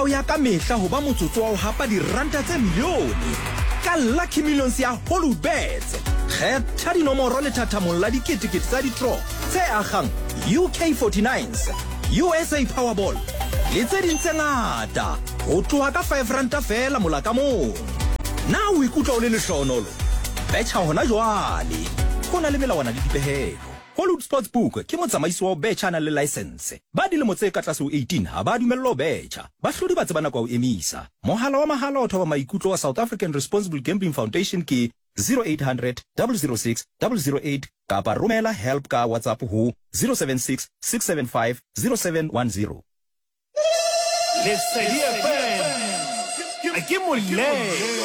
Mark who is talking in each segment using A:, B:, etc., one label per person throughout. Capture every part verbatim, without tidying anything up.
A: hao ya ka mehla ho ba motsotso wa ho hapa diranta tse milione ka Lucky Millions ya Holubets. Kgetha dinomoro le thathamong la diketekete tsa di-draw tse akgang U K forty-nines, U S A Powerball le tse ding tse ngata ho tloha ka five ranta fela mola ka mong. Na o ikutlwa o le lehlohonolo? Betcha hona jwale. Ho na le melawana le dipehelo. Hollywood Sportsbook ke motsamaisi wa betcha na le license. Ba dilemo tse ka tlase ho eighteen ha ba dumellwa betcha. Bahlodi ba tsebana kwa ho emisa. Mohala wa mahala o thoba maikutlo wa South African Responsible Gambling Foundation ke zero eight hundred, double oh six, double oh eight kapa romela help ka WhatsApp ho zero seven six, six seven five, zero seven one zero.
B: Lesedi F M. A ke molelo.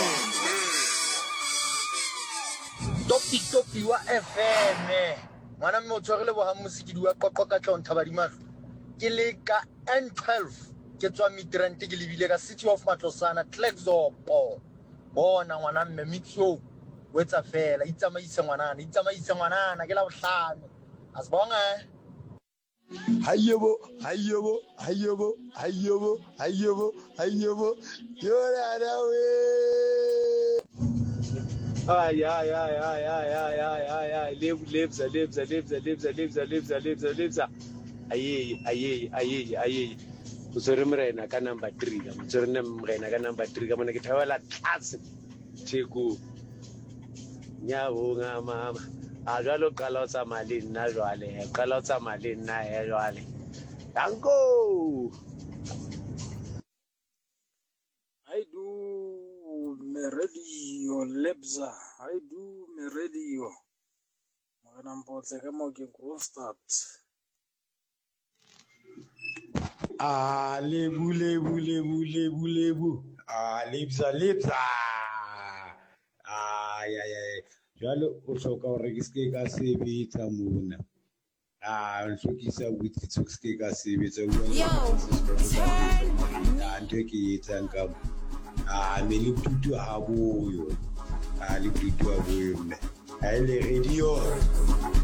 C: Topi topi wa F M. Mwana mme o tshwarele bo ha mosikidi wa qoqo ka tla nthabadi mahlo. Ke le ka N twelve ke tswa Midrand ke lebile ka City of Matlosana Klexopo. Bona ngwana mme mixo wetsa fela itsamaise ngwanana itsamaise ngwanana ke la bohlano. Asibonga eh.
D: Hayebo, hayebo, hayebo, hayebo, hayebo, hayebo. Yora dawe.
E: Ay ay ay ay ay ay ay ay ay live lives lives lives lives lives lives lives lives aye aye aye aye usore mrena ka number three ka usore ne mrena ka number three ka mona ke thawela tlase theko nyawo nga mama a jalo qala o tsamaya le nna jwale qala o tsamaya le nna he jwale danko
F: I do me radio lebza I do me radio magana mpotse ka mo ke Grostadt
D: Ah, lebu, lebu, lebu, lebu, lebu. Ah, lebza, lebza. Ah, ya, ya, ya. Jalo, o hloka hore ke ske ka sebetsa mona. Ah, o hlokisa botsitso ke ske ka sebetsa mona. Yo, turn. Ntho ke etsang ka ah, me le tutu ha boyo. Ah, le tutu ha boyo. Ha ile radio.